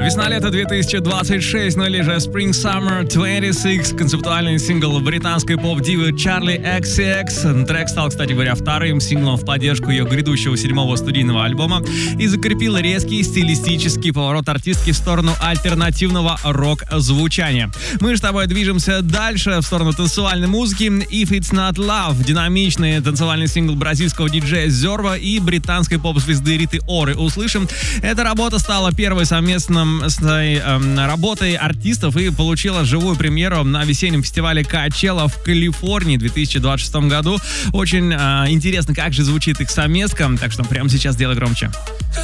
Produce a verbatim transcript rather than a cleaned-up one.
Весна-лето две тысячи двадцать шесть, ну или же Spring Summer двадцать шесть, концептуальный сингл британской поп-дивы Charli икс си экс. Трек стал, кстати говоря, вторым синглом в поддержку ее грядущего седьмого студийного альбома и закрепил резкий стилистический поворот артистки в сторону альтернативного рок-звучания. Мы с тобой движемся дальше в сторону танцевальной музыки. If It's Not Love, динамичный танцевальный сингл бразильского диджея Зерва и британской поп-звезды Риты Оры. Услышим. Эта работа стала первой совместной э, работой артистов и получила живую премьеру на весеннем фестивале Coachella в Калифорнии в две тысячи двадцать шестом году. Очень э, интересно, как же звучит их совместка, так что прямо сейчас делай громче.